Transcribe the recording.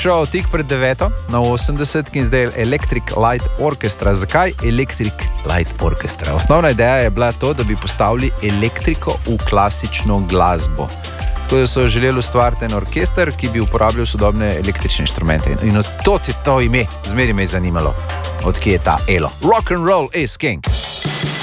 prišel tik pred 9 na 80 in zdaj Electric Light Orchestra. Zakaj Electric Light Orchestra? Osnovna ideja je bila to, da bi postavili elektriko v klasično glasbo. Tako da so želeli ustvariti en orkester, ki bi uporabljal sodobne električne inštrumente. In to je to ime, zmeri me je zanimalo, odkje je ta elo. Rock and roll is king.